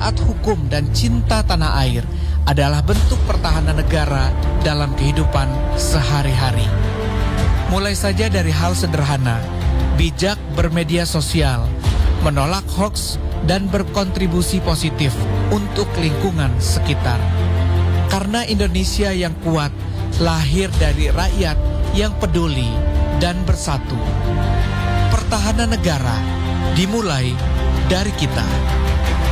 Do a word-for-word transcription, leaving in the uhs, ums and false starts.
taat hukum dan cinta tanah air adalah bentuk pertahanan negara dalam kehidupan sehari-hari. Mulai saja dari hal sederhana, bijak bermedia sosial, menolak hoaks, dan berkontribusi positif untuk lingkungan sekitar. Karena Indonesia yang kuat lahir dari rakyat yang peduli dan bersatu. Pertahanan negara dimulai dari kita.